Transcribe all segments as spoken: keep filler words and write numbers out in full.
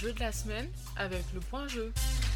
jeu de la semaine avec le point jeu.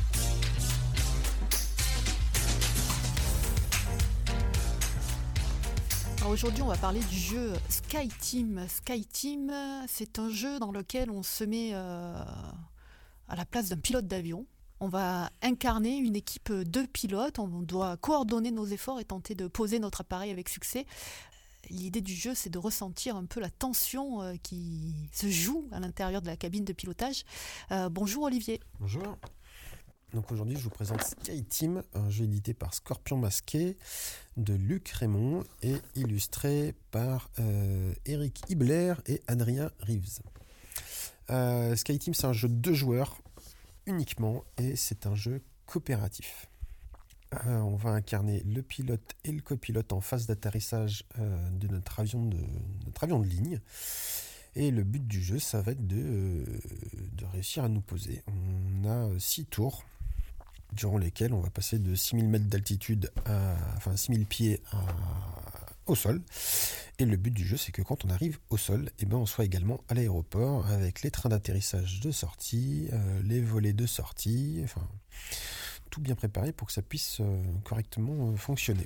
Alors aujourd'hui, on va parler du jeu SkyTeam. SkyTeam, c'est un jeu dans lequel on se met euh, à la place d'un pilote d'avion. On va incarner une équipe de pilotes, on doit coordonner nos efforts et tenter de poser notre appareil avec succès. L'idée du jeu, c'est de ressentir un peu la tension euh, qui se joue à l'intérieur de la cabine de pilotage. Euh, bonjour Olivier. Bonjour. Donc aujourd'hui, je vous présente SkyTeam, un jeu édité par Scorpion Masqué de Luc Raymond et illustré par euh, Eric Hibler et Adrien Reeves. Euh, SkyTeam, c'est un jeu de deux joueurs uniquement et c'est un jeu coopératif. Euh, on va incarner le pilote et le copilote en phase d'atterrissage euh, de notre avion de, notre avion de ligne. Et le but du jeu, ça va être de, euh, de réussir à nous poser. On a six tours durant lesquels on va passer de six mille mètres d'altitude, à, enfin six mille pieds à, au sol. Et le but du jeu, c'est que quand on arrive au sol, eh ben, on soit également à l'aéroport avec les trains d'atterrissage de sortie, euh, les volets de sortie, enfin tout bien préparé pour que ça puisse euh, correctement euh, fonctionner.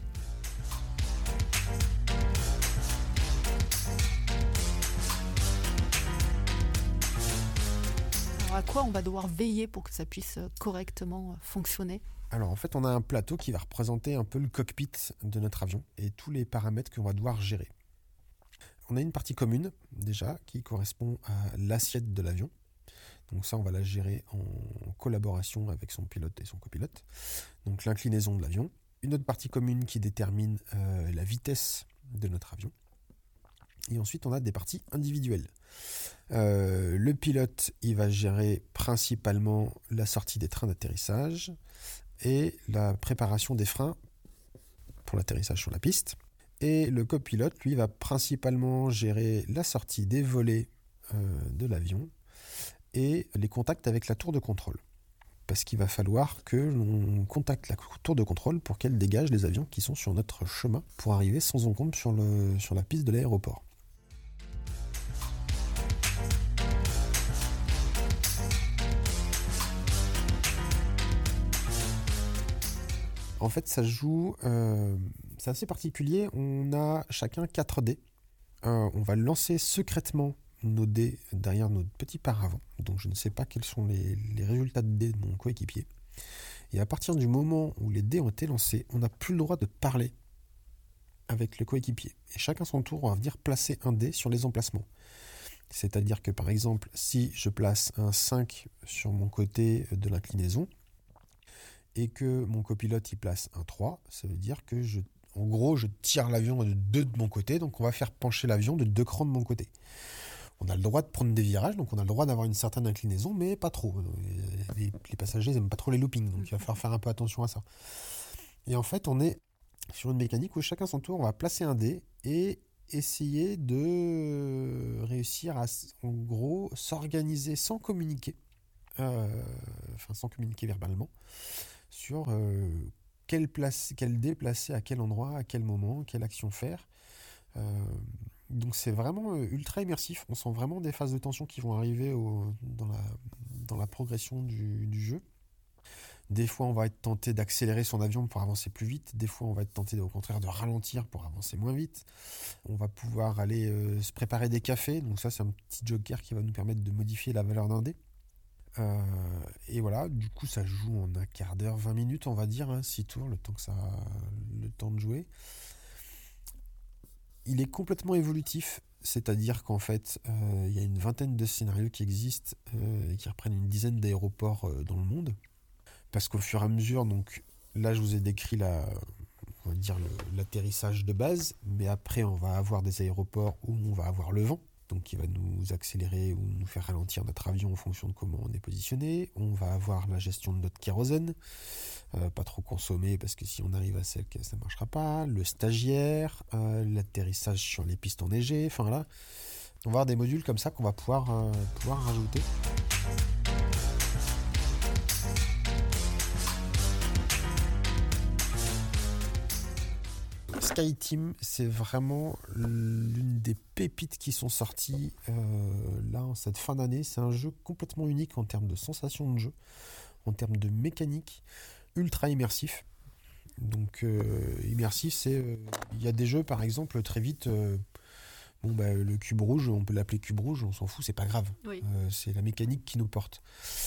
Alors à quoi on va devoir veiller pour que ça puisse correctement fonctionner ? Alors en fait, on a un plateau qui va représenter un peu le cockpit de notre avion et tous les paramètres qu'on va devoir gérer. On a une partie commune déjà qui correspond à l'assiette de l'avion. Donc ça, on va la gérer en collaboration avec son pilote et son copilote. Donc l'inclinaison de l'avion. Une autre partie commune qui détermine euh, la vitesse de notre avion. Et ensuite, on a des parties individuelles. Euh, le pilote, il va gérer principalement la sortie des trains d'atterrissage et la préparation des freins pour l'atterrissage sur la piste. Et le copilote, lui, va principalement gérer la sortie des volets euh, de l'avion et les contacts avec la tour de contrôle. Parce qu'il va falloir que l'on contacte la tour de contrôle pour qu'elle dégage les avions qui sont sur notre chemin pour arriver sans encombre sur, le, sur la piste de l'aéroport. En fait, ça joue, euh, c'est assez particulier. On a chacun quatre dés. Euh, on va lancer secrètement nos dés derrière notre petit paravent. Donc je ne sais pas quels sont les, les résultats de dés de mon coéquipier. Et à partir du moment où les dés ont été lancés, on n'a plus le droit de parler avec le coéquipier. Et chacun son tour, on va venir placer un dé sur les emplacements. C'est-à-dire que par exemple, si je place un cinq sur mon côté de l'inclinaison, et que mon copilote y place un trois, ça veut dire que je, en gros, je tire l'avion de deux de mon côté, donc on va faire pencher l'avion de deux crans de mon côté. On a le droit de prendre des virages, donc on a le droit d'avoir une certaine inclinaison, mais pas trop. Les, les passagers n'aiment pas trop les loopings, donc il va falloir faire un peu attention à ça. Et en fait, on est sur une mécanique où chacun son tour, on va placer un dé et essayer de réussir à, en gros, s'organiser sans communiquer, euh, enfin sans communiquer verbalement, sur euh, quel, place, quel dé placer à quel endroit, à quel moment, quelle action faire. Euh, donc c'est vraiment euh, ultra immersif. On sent vraiment des phases de tension qui vont arriver au, dans, la, dans la progression du, du jeu. Des fois, on va être tenté d'accélérer son avion pour avancer plus vite. Des fois, on va être tenté au contraire de ralentir pour avancer moins vite. On va pouvoir aller euh, se préparer des cafés. Donc ça, c'est un petit joker qui va nous permettre de modifier la valeur d'un dé. Euh, et voilà, du coup ça joue en un quart d'heure, vingt minutes on va dire, hein, six tours, le temps que ça le temps de jouer. Il est complètement évolutif, c'est-à-dire qu'en fait euh, il y a une vingtaine de scénarios qui existent euh, et qui reprennent une dizaine d'aéroports euh, dans le monde, parce qu'au fur et à mesure, donc là je vous ai décrit la, on va dire le, l'atterrissage de base, mais après on va avoir des aéroports où on va avoir le vent, donc qui va nous accélérer ou nous faire ralentir notre avion en fonction de comment on est positionné. On va avoir la gestion de notre kérosène, euh, pas trop consommer parce que si on arrive à sec, ça ne marchera pas. Le stagiaire, euh, l'atterrissage sur les pistes enneigées, enfin là, on va avoir des modules comme ça qu'on va pouvoir, euh, pouvoir rajouter. SkyTeam, c'est vraiment l'une des pépites qui sont sorties euh, là en cette fin d'année. C'est un jeu complètement unique en termes de sensation de jeu, en termes de mécanique, ultra immersif. Donc euh, immersif, c'est il euh, y a des jeux par exemple très vite. Euh, Bon, bah, le cube rouge, on peut l'appeler cube rouge, on s'en fout, c'est pas grave. Oui. Euh, c'est la mécanique qui nous porte.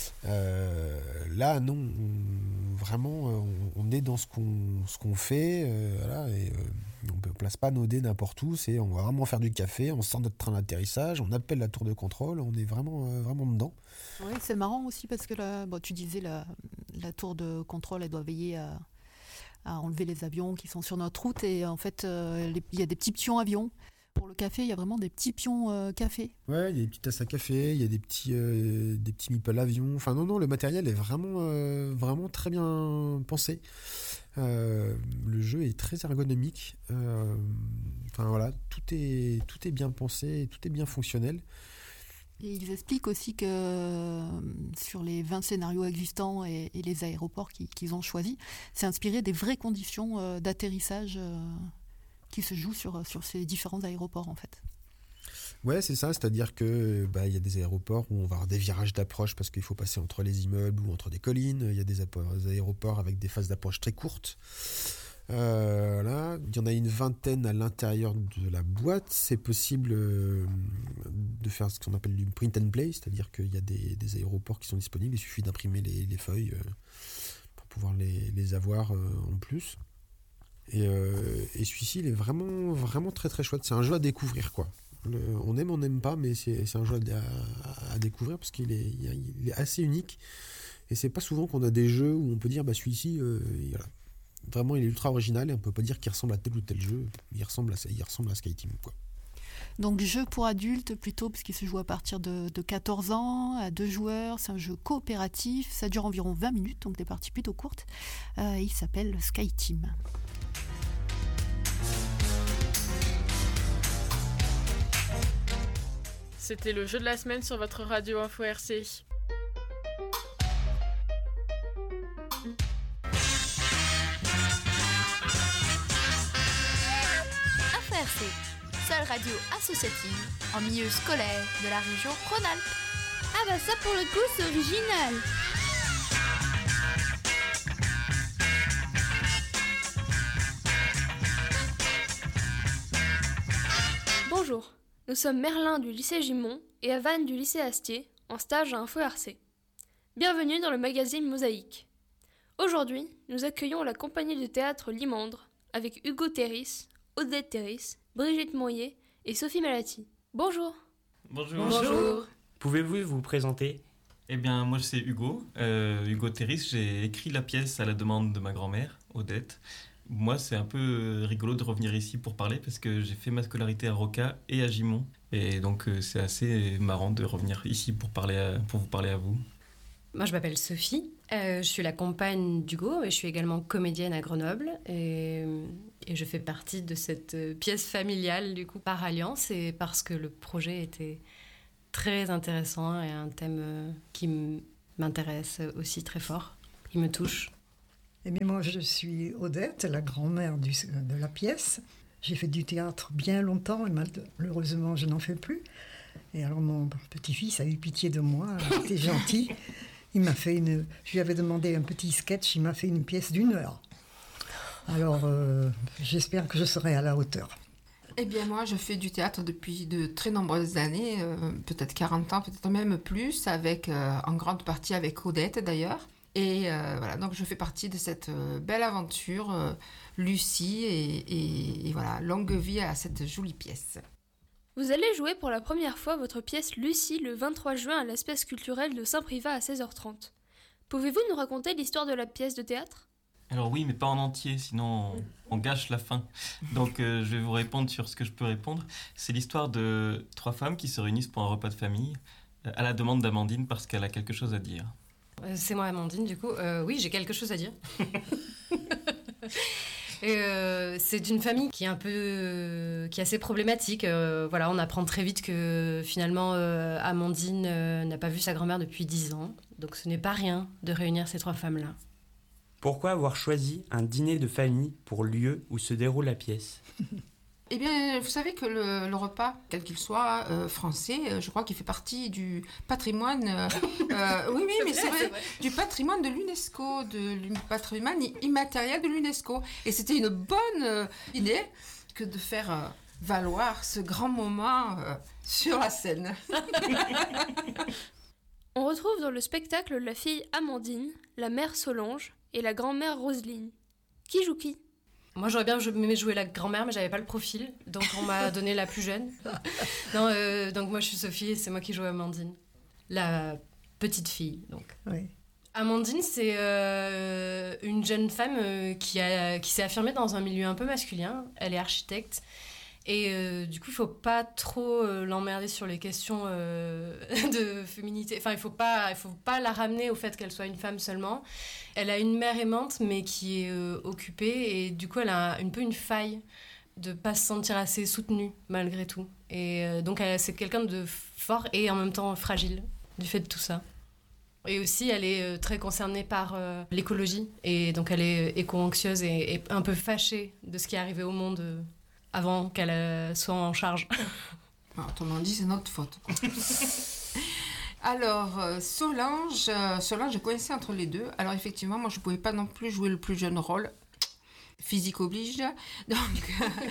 Euh, là, non, on, vraiment, on, on est dans ce qu'on, ce qu'on fait, euh, voilà, et euh, on ne place pas nos dés n'importe où. C'est, on va vraiment faire du café, on sort notre train d'atterrissage, on appelle la tour de contrôle, on est vraiment, euh, vraiment dedans. Oui, c'est marrant aussi parce que là, bon, tu disais la, la tour de contrôle, elle doit veiller à, à enlever les avions qui sont sur notre route, et en fait, euh, les- il y a des petits pions avions. Pour le café, il y a vraiment des petits pions euh, café. Ouais, il y a des petites tasses à café, il y a des petits, euh, des petits meeples avions. Enfin, non, non, le matériel est vraiment, euh, vraiment très bien pensé. Euh, le jeu est très ergonomique. Euh, Enfin, voilà, tout est, tout est bien pensé, et tout est bien fonctionnel. Et ils expliquent aussi que euh, sur les vingt scénarios existants et, et les aéroports qui- qu'ils ont choisis, c'est inspiré des vraies conditions euh, d'atterrissage euh, qui se jouent sur, sur ces différents aéroports en fait. Ouais, c'est ça, c'est-à-dire que bah, il y a des aéroports où on va avoir des virages d'approche parce qu'il faut passer entre les immeubles ou entre des collines. Il y a des apo- aéroports avec des phases d'approche très courtes. Euh, là, il y en a une vingtaine à l'intérieur de la boîte. C'est possible euh, de faire ce qu'on appelle du print and play, c'est-à-dire qu'il y a des, des aéroports qui sont disponibles. Il suffit d'imprimer les, les feuilles euh, pour pouvoir les, les avoir euh, en plus. Et, euh, et celui-ci, il est vraiment, vraiment très très chouette. C'est un jeu à découvrir, quoi. Le- on aime, on n'aime pas, mais c'est, c'est un jeu à, à- à découvrir parce qu'il est, il est assez unique. Et c'est pas souvent qu'on a des jeux où on peut dire, bah celui-ci, euh, il- voilà. Vraiment, il est ultra original et on peut pas dire qu'il ressemble à tel ou tel jeu. Il ressemble à ça, il ressemble à SkyTeam, quoi. Donc jeu pour adultes plutôt, puisqu'il se joue à partir de, de quatorze ans, à deux joueurs. C'est un jeu coopératif, ça dure environ vingt minutes, donc des parties plutôt courtes. Euh, il s'appelle SkyTeam. C'était le jeu de la semaine sur votre radio Info R C. Info R C, seule radio associative en milieu scolaire de la région Rhône-Alpes. Ah bah ça pour le coup c'est original. Bonjour, nous sommes Merlin du lycée Gimont et Havane du lycée Astier, en stage à Info R C. Bienvenue dans le magazine Mosaïque. Aujourd'hui, nous accueillons la compagnie de théâtre Limandre, avec Hugo Terris, Odette Terris, Brigitte Moyer et Sophie Malati. Bonjour. Bonjour. Bonjour. Pouvez-vous vous présenter ? Eh bien, moi, c'est Hugo. Euh, Hugo Terris, j'ai écrit la pièce à la demande de ma grand-mère, Odette. Moi, c'est un peu rigolo de revenir ici pour parler parce que j'ai fait ma scolarité à Roca et à Gimont. Et donc, euh, c'est assez marrant de revenir ici pour, parler à- pour vous parler à vous. Moi, je m'appelle Sophie, euh, je suis la compagne d'Hugo et je suis également comédienne à Grenoble et, et je fais partie de cette euh, pièce familiale du coup par alliance et parce que le projet était très intéressant et un thème euh, qui m- m'intéresse aussi très fort, qui me touche. Eh bien, moi, je suis Odette, la grand-mère du- de la pièce. J'ai fait du théâtre bien longtemps et malheureusement, je n'en fais plus. Et alors, mon petit-fils a eu pitié de moi, il était gentil. Il m'a fait une... Je lui avais demandé un petit sketch, il m'a fait une pièce d'une heure. Alors, euh, j'espère que je serai à la hauteur. Eh bien, moi, je fais du théâtre depuis de très nombreuses années, euh, peut-être quarante ans, peut-être même plus, avec, euh, en grande partie avec Odette d'ailleurs. Et euh, voilà, donc je fais partie de cette euh, belle aventure, euh, Lucie, et, et- et voilà, longue vie à cette jolie pièce. Vous allez jouer pour la première fois votre pièce Lucie le vingt-trois juin à l'espace culturel de Saint-Privat à seize heures trente. Pouvez-vous nous raconter l'histoire de la pièce de théâtre ? Alors oui, mais pas en entier, sinon on, on gâche la fin. Donc euh, je vais vous répondre sur ce que je peux répondre. C'est l'histoire de trois femmes qui se réunissent pour un repas de famille, euh, à la demande d'Amandine parce qu'elle a quelque chose à dire. Euh, C'est moi Amandine du coup. Euh, oui, j'ai quelque chose à dire. Et, euh, c'est une famille qui est un peu, euh, qui est assez problématique. Euh, voilà, on apprend très vite que finalement euh, Amandine euh, n'a pas vu sa grand-mère depuis dix ans. Donc ce n'est pas rien de réunir ces trois femmes-là. Pourquoi avoir choisi un dîner de famille pour lieu où se déroule la pièce ? Eh bien, vous savez que le, le repas, quel qu'il soit, euh, français, euh, je crois qu'il fait partie du patrimoine... Euh, euh, oui, oui, c'est mais vrai, c'est, vrai, c'est vrai, du patrimoine de l'UNESCO, de, du patrimoine immatériel de l'UNESCO. Et c'était une bonne euh, idée que de faire euh, valoir ce grand moment euh, sur la scène. On retrouve dans le spectacle la fille Amandine, la mère Solange et la grand-mère Roselyne. Qui joue qui ? Moi, j'aurais bien aimé jouer la grand-mère, mais j'avais pas le profil, donc on m'a donné la plus jeune. Non, euh, donc moi, je suis Sophie et c'est moi qui joue Amandine, la petite fille. Donc. Oui. Amandine, c'est euh, une jeune femme euh, qui, a, qui s'est affirmée dans un milieu un peu masculin. Elle est architecte. Et euh, du coup, il faut pas trop euh, l'emmerder sur les questions euh, de féminité. Enfin, il faut pas, il faut pas la ramener au fait qu'elle soit une femme seulement. Elle a une mère aimante, mais qui est euh, occupée. Et du coup, elle a un peu une faille de pas se sentir assez soutenue, malgré tout. Et euh, donc, elle, c'est quelqu'un de fort et en même temps fragile, du fait de tout ça. Et aussi, elle est euh, très concernée par euh, l'écologie. Et donc, elle est éco-anxieuse et, et un peu fâchée de ce qui est arrivé au monde euh, avant qu'elle euh, soit en charge. Alors, autrement dit, c'est notre faute. Alors, euh, Solange, euh, Solange est coincée entre les deux. Alors, effectivement, moi, je ne pouvais pas non plus jouer le plus jeune rôle. Physique oblige. Donc,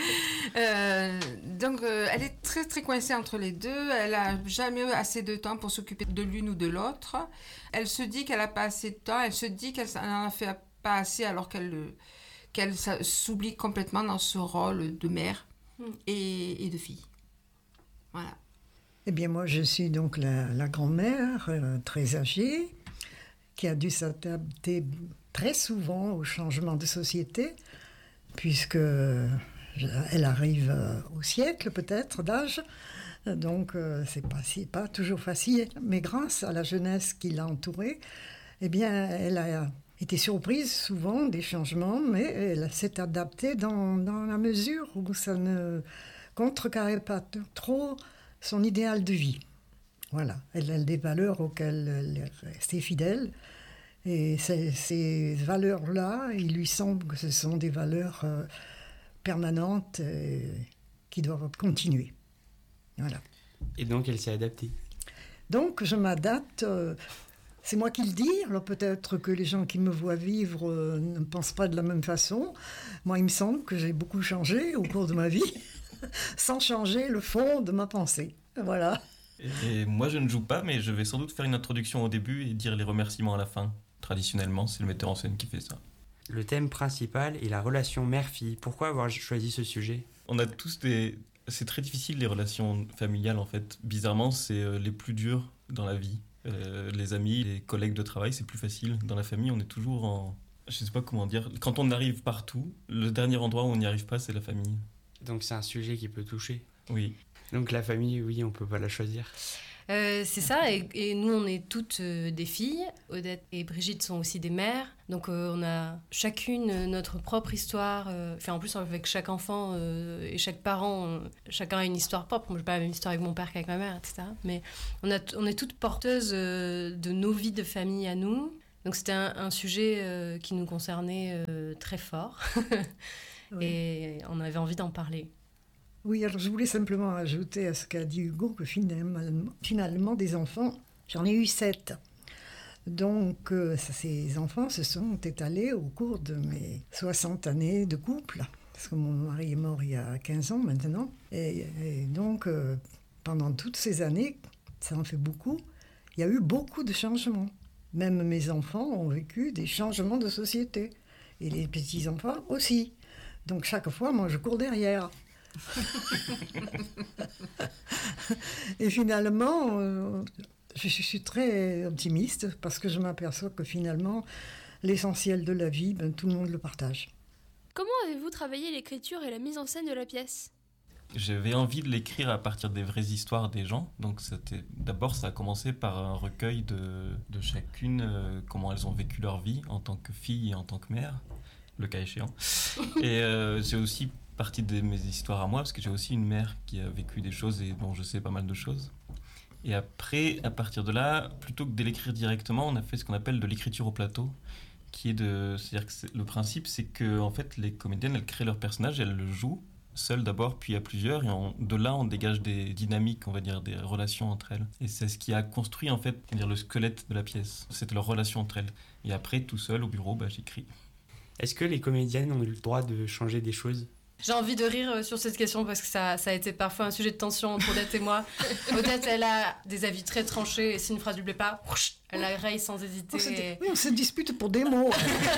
euh, donc euh, elle est très, très coincée entre les deux. Elle n'a jamais eu assez de temps pour s'occuper de l'une ou de l'autre. Elle se dit qu'elle n'a pas assez de temps. Elle se dit qu'elle n'en a fait pas assez alors qu'elle, qu'elle s'oublie complètement dans ce rôle de mère et, et de fille. Voilà. Eh bien, moi, je suis donc la, la grand-mère, euh, très âgée, qui a dû s'adapter très souvent au changement de société, puisque euh, elle arrive euh, au siècle, peut-être, d'âge. Donc, euh, c'est pas, c'est pas toujours facile. Mais grâce à la jeunesse qui l'a entourée, eh bien, elle a été surprise souvent des changements, mais elle s'est adaptée dans, dans la mesure où ça ne contrecarrait pas t- trop son idéal de vie. Voilà, elle a des valeurs auxquelles elle est restée fidèle. Et ces, ces valeurs-là, il lui semble que ce sont des valeurs euh, permanentes euh, qui doivent continuer. Voilà. Et donc, elle s'est adaptée. Donc, je m'adapte. Euh, c'est moi qui le dis. Alors, peut-être que les gens qui me voient vivre euh, ne pensent pas de la même façon. Moi, il me semble que j'ai beaucoup changé au cours de ma vie, sans changer le fond de ma pensée. Voilà. Et moi, je ne joue pas, mais je vais sans doute faire une introduction au début et dire les remerciements à la fin. Traditionnellement, c'est le metteur en scène qui fait ça. Le thème principal est la relation mère-fille. Pourquoi avoir choisi ce sujet ? On a tous des... C'est très difficile, les relations familiales, en fait. Bizarrement, c'est euh, les plus dures dans la vie. Euh, les amis, les collègues de travail, c'est plus facile. Dans la famille, on est toujours en... Je sais pas comment dire. Quand on arrive partout, le dernier endroit où on n'y arrive pas, c'est la famille. Donc c'est un sujet qui peut toucher. Oui. Donc la famille, oui, on peut pas la choisir. Euh, c'est ça, et, et nous on est toutes euh, des filles. Odette et Brigitte sont aussi des mères, donc euh, on a chacune notre propre histoire. Euh, enfin, en plus avec chaque enfant euh, et chaque parent, on, chacun a une histoire propre. Moi j'ai pas la même histoire avec mon père qu'avec ma mère, et cetera. Mais on, a, on est toutes porteuses euh, de nos vies de famille à nous. Donc c'était un, un sujet euh, qui nous concernait euh, très fort oui. Et on avait envie d'en parler. Oui, alors je voulais simplement ajouter à ce qu'a dit Hugo que finalement, finalement des enfants, j'en ai eu sept. Donc euh, ces enfants se sont étalés au cours de mes soixante années de couple, parce que mon mari est mort il y a quinze ans maintenant. Et, et donc euh, pendant toutes ces années, ça en fait beaucoup, il y a eu beaucoup de changements. Même mes enfants ont vécu des changements de société. Et les petits-enfants aussi. Donc chaque fois, moi je cours derrière. Et finalement, euh, je suis très optimiste parce que je m'aperçois que finalement, l'essentiel de la vie, ben, tout le monde le partage. Comment avez-vous travaillé l'écriture et la mise en scène de la pièce ? J'avais envie de l'écrire à partir des vraies histoires des gens. Donc c'était, d'abord, ça a commencé par un recueil de, de chacune, euh, comment elles ont vécu leur vie en tant que fille et en tant que mère, le cas échéant. Et euh, j'ai aussi partie de mes histoires à moi, parce que j'ai aussi une mère qui a vécu des choses et dont je sais pas mal de choses. Et après, à partir de là, plutôt que de l'écrire directement, on a fait ce qu'on appelle de l'écriture au plateau, qui est de... C'est-à-dire que c'est, le principe, c'est que en fait, les comédiennes, elles créent leur personnage, elles le jouent, seules d'abord, puis à plusieurs, et on, de là, on dégage des dynamiques, on va dire, des relations entre elles. Et c'est ce qui a construit, en fait, on va dire, le squelette de la pièce. C'était leur relation entre elles. Et après, tout seul, au bureau, bah, j'écris. Est-ce que les comédiennes ont eu le droit de changer des choses ? J'ai envie de rire sur cette question parce que ça, ça a été parfois un sujet de tension entre Odette et moi. Odette, elle a des avis très tranchés et si une phrase lui plaît pas, elle la raye sans hésiter. On et... oui, on se dispute pour des mots.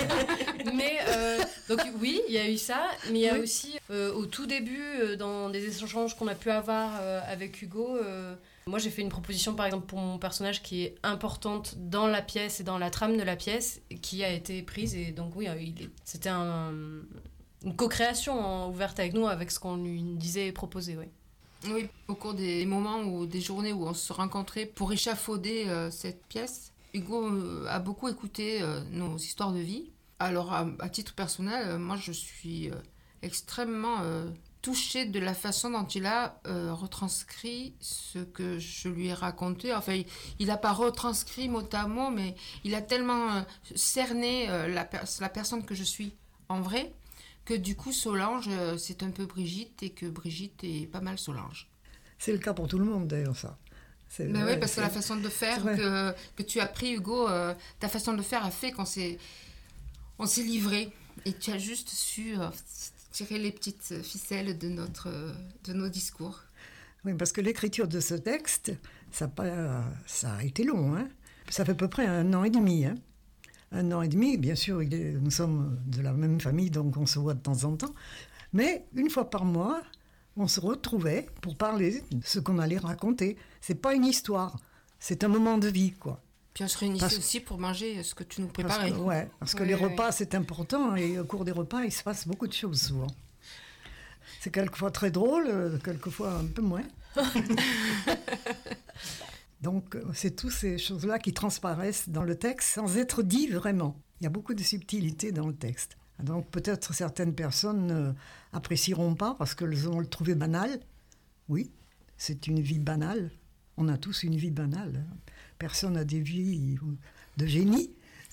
mais euh, donc oui, il y a eu ça, mais il y a oui. aussi euh, au tout début, euh, dans des échanges qu'on a pu avoir euh, avec Hugo, euh, moi j'ai fait une proposition par exemple pour mon personnage qui est importante dans la pièce et dans la trame de la pièce, qui a été prise et donc oui, il est, c'était un... une co-création hein, ouverte avec nous, avec ce qu'on lui disait et proposait, oui. Oui, au cours des moments ou des journées où on se rencontrait pour échafauder euh, cette pièce, Hugo euh, a beaucoup écouté euh, nos histoires de vie. Alors, à, à titre personnel, euh, moi, je suis euh, extrêmement euh, touchée de la façon dont il a euh, retranscrit ce que je lui ai raconté. Enfin, il n'a pas retranscrit mot à mot, mais il a tellement euh, cerné euh, la, per- la personne que je suis en vrai, que du coup Solange euh, c'est un peu Brigitte et que Brigitte est pas mal Solange. C'est le cas pour tout le monde d'ailleurs ça. C'est Mais vrai, oui, parce c'est... que la façon de faire que, que tu as pris Hugo, euh, ta façon de faire a fait qu'on s'est, on s'est livré et tu as juste su euh, tirer les petites ficelles de, notre, de nos discours. Oui, parce que l'écriture de ce texte, ça a, pas, ça a été long, hein. Ça fait à peu près un an et demi, hein. Un an et demi, bien sûr, il est, nous sommes de la même famille, donc on se voit de temps en temps. Mais une fois par mois, on se retrouvait pour parler de ce qu'on allait raconter. C'est pas une histoire, c'est un moment de vie, quoi. Puis on se réunissait parce... aussi pour manger ce que tu nous préparais. Parce que, ouais, parce que oui, les oui. repas, c'est important, et au cours des repas, il se passe beaucoup de choses, souvent. C'est quelquefois très drôle, quelquefois un peu moins. Donc, c'est toutes ces choses-là qui transparaissent dans le texte sans être dit vraiment. Il y a beaucoup de subtilité dans le texte. Donc, peut-être certaines personnes euh, apprécieront pas parce qu'elles vont le trouver banal. Oui, c'est une vie banale. On a tous une vie banale. Personne n'a des vies de génie.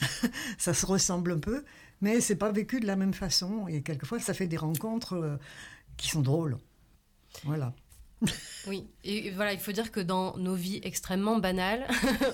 Ça se ressemble un peu, mais c'est pas vécu de la même façon. Et quelquefois, ça fait des rencontres euh, qui sont drôles. Voilà. Oui, et voilà, il faut dire que dans nos vies extrêmement banales,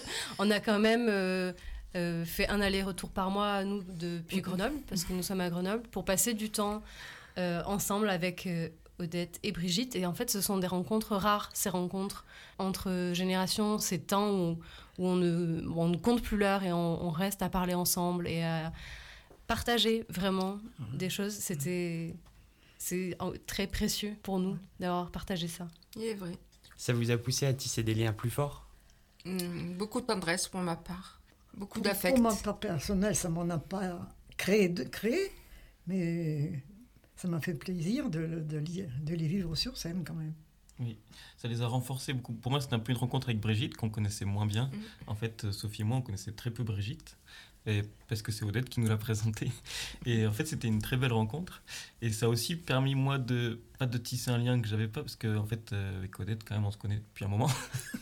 on a quand même euh, euh, fait un aller-retour par mois, nous, depuis Grenoble, parce que nous sommes à Grenoble, pour passer du temps euh, ensemble avec euh, Odette et Brigitte. Et en fait, ce sont des rencontres rares, ces rencontres entre générations, ces temps où, où on, ne, où on ne compte plus l'heure et on, on reste à parler ensemble et à partager vraiment des choses. C'était... C'est très précieux pour nous d'avoir partagé ça. Il est vrai. Ça vous a poussé à tisser des liens plus forts ? mmh, Beaucoup de tendresse pour ma part. Beaucoup pour, d'affect. Pour ma part personnelle, ça ne m'en a pas créé, de, créé, mais ça m'a fait plaisir de, de, de les vivre sur scène quand même. Oui, ça les a renforcés beaucoup. Pour moi, c'était un peu une rencontre avec Brigitte qu'on connaissait moins bien. Mmh. En fait, Sophie et moi, on connaissait très peu Brigitte. Et parce que c'est Odette qui nous l'a présentée. Et en fait, c'était une très belle rencontre. Et ça a aussi permis, moi, de, pas de tisser un lien que je n'avais pas, parce qu'en en fait, euh, avec Odette, quand même, on se connaît depuis un moment,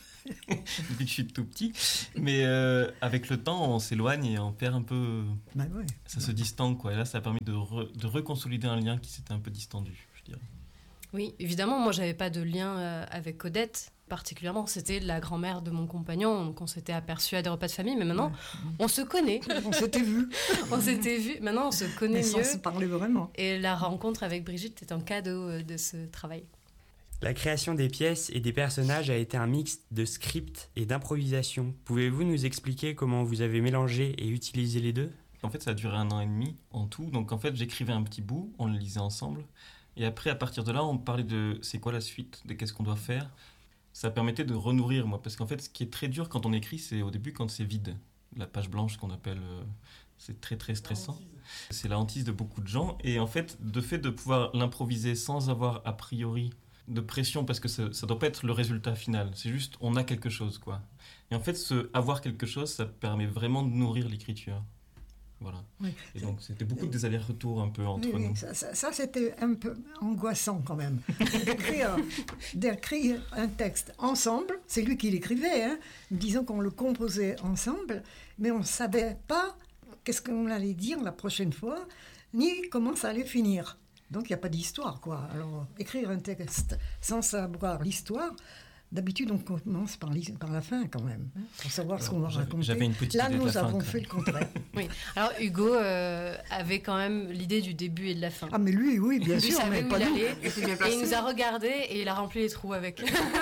depuis que je suis tout petit. Mais euh, avec le temps, on s'éloigne et on perd un peu... Bah ouais. Ça se distend, quoi. Et là, ça a permis de, re, de reconsolider un lien qui s'était un peu distendu, je dirais. Oui, évidemment, moi, je n'avais pas de lien euh, avec Odette, particulièrement. C'était la grand-mère de mon compagnon, donc on s'était aperçus à des repas de famille, mais maintenant, ouais. on se connaît. On s'était vus. on s'était vus. Maintenant, on se connaît mais mieux. Sans se parler vraiment. Et la rencontre avec Brigitte est un cadeau de ce travail. La création des pièces et des personnages a été un mix de script et d'improvisation. Pouvez-vous nous expliquer comment vous avez mélangé et utilisé les deux ? En fait, ça a duré un an et demi en tout. Donc, en fait, j'écrivais un petit bout, on le lisait ensemble. Et après, à partir de là, on parlait de c'est quoi la suite, de qu'est-ce qu'on doit faire. Ça permettait de renourrir, moi. Parce qu'en fait, ce qui est très dur quand on écrit, c'est au début quand c'est vide. La page blanche qu'on appelle, euh, c'est très très stressant. C'est la hantise de beaucoup de gens. Et en fait, de fait de pouvoir l'improviser sans avoir a priori de pression, parce que ça ne doit pas être le résultat final. C'est juste, on a quelque chose, quoi. Et en fait, ce avoir quelque chose, ça permet vraiment de nourrir l'écriture. Voilà. Oui, et donc, c'était beaucoup des allers-retours un peu entre oui, nous. Ça, ça, ça, c'était un peu angoissant quand même. d'écrire, d'écrire un texte ensemble, c'est lui qui l'écrivait, hein. Disons qu'on le composait ensemble, mais on ne savait pas qu'est-ce qu'on allait dire la prochaine fois, ni comment ça allait finir. Donc il n'y a pas d'histoire, quoi. Alors, écrire un texte sans savoir l'histoire, d'habitude on commence par, par la fin quand même, hein, pour savoir ce qu'on va raconter. J'avais une petite Là, idée de nous la avons fin, fait le contraire. Oui. Alors Hugo euh, avait quand même l'idée du début et de la fin. Ah mais lui, oui, bien Lui sûr, savait mais où pas il nous. allait, Il était bien et placé. il nous a regardés et il a rempli les trous avec.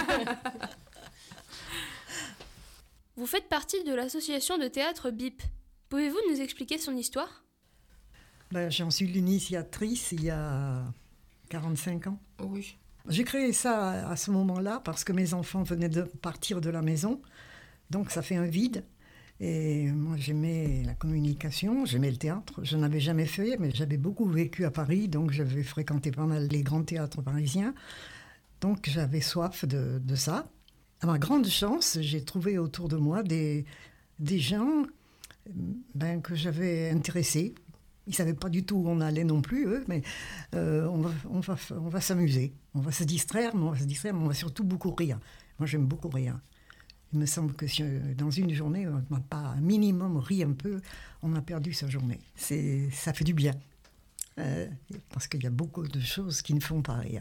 Vous faites partie de l'association de théâtre B I P. Pouvez-vous nous expliquer son histoire ? Ben, j'en suis l'initiatrice il y a quarante-cinq ans. Oui. J'ai créé ça à, à ce moment-là parce que mes enfants venaient de partir de la maison. Donc ça fait un vide. Et moi j'aimais la communication, j'aimais le théâtre. Je n'avais jamais fait, mais j'avais beaucoup vécu à Paris. Donc j'avais fréquenté pas mal les grands théâtres parisiens. Donc j'avais soif de, de ça. À ma grande chance, j'ai trouvé autour de moi des, des gens ben, que j'avais intéressés. Ils ne savaient pas du tout où on allait non plus, eux, mais euh, on va, on va, on va s'amuser. On va se distraire, mais on va se distraire, mais on va surtout beaucoup rire. Moi, j'aime beaucoup rire. Il me semble que si, dans une journée, on n'a pas un minimum ri un peu, on a perdu sa journée. C'est, ça fait du bien. Euh, parce qu'il y a beaucoup de choses qui ne font pas rire.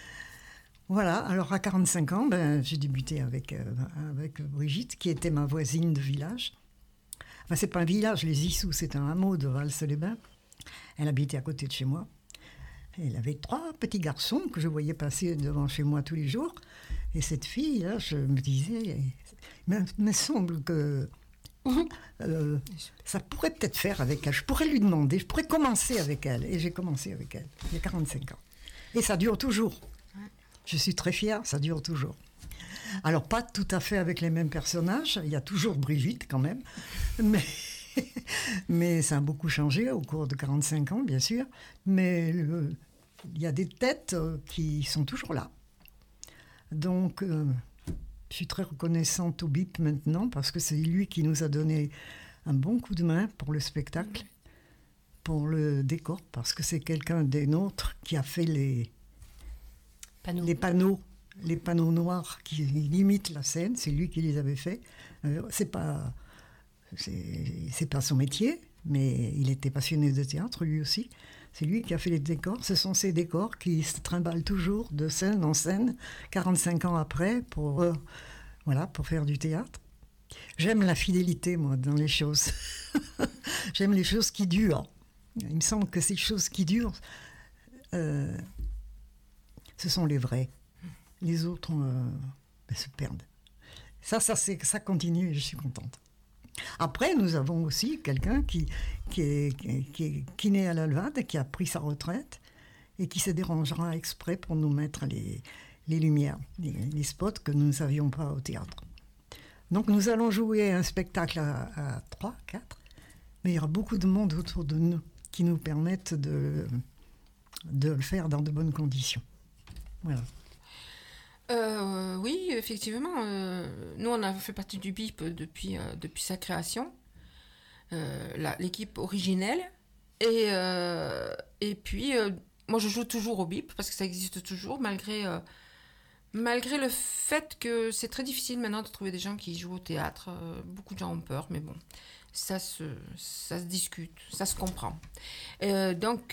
Voilà, alors à quarante-cinq ans, ben, j'ai débuté avec, euh, avec Brigitte, qui était ma voisine de village. Enfin, c'est pas un village, les Issous, c'est un hameau de Vals-les-Bains. Elle habitait à côté de chez moi. Elle avait trois petits garçons que je voyais passer devant chez moi tous les jours. Et cette fille, là, je me disais, il me semble que euh, ça pourrait peut-être faire avec elle. Je pourrais lui demander, je pourrais commencer avec elle. Et j'ai commencé avec elle, il y a quarante-cinq ans. Et ça dure toujours. Je suis très fière, ça dure toujours. Alors, pas tout à fait avec les mêmes personnages, il y a toujours Brigitte quand même, mais, mais ça a beaucoup changé au cours de quarante-cinq ans, bien sûr, mais euh, il y a des têtes euh, qui sont toujours là. Donc, euh, je suis très reconnaissante au B I P maintenant, parce que c'est lui qui nous a donné un bon coup de main pour le spectacle, pour le décor, parce que c'est quelqu'un des nôtres qui a fait les... Panneaux. Les panneaux, les panneaux noirs qui limitent la scène, c'est lui qui les avait faits. Euh, c'est pas, c'est, c'est pas son métier, mais il était passionné de théâtre lui aussi. C'est lui qui a fait les décors. Ce sont ces décors qui se trimballent toujours de scène en scène, quarante-cinq ans après, pour, euh, voilà, pour faire du théâtre. J'aime la fidélité, moi, dans les choses. J'aime les choses qui durent. Il me semble que ces choses qui durent... Euh, ce sont les vrais. Les autres euh, ben, se perdent. Ça, ça, c'est, ça continue et je suis contente. Après, nous avons aussi quelqu'un qui, qui, est, qui, qui est kiné à la Levade, qui a pris sa retraite et qui se dérangera exprès pour nous mettre les, les lumières, les, les spots que nous ne savions pas au théâtre. Donc nous allons jouer un spectacle à, à trois, quatre, mais il y aura beaucoup de monde autour de nous qui nous permettent de, de le faire dans de bonnes conditions. Voilà. Euh, oui, effectivement. Euh, nous, on a fait partie du B I P depuis, euh, depuis sa création, euh, la, l'équipe originelle. Et, euh, et puis, euh, moi, je joue toujours au B I P parce que ça existe toujours, malgré, euh, malgré le fait que c'est très difficile maintenant de trouver des gens qui jouent au théâtre. Euh, beaucoup de gens ont peur, mais bon, ça se, ça se discute, ça se comprend. Euh, donc,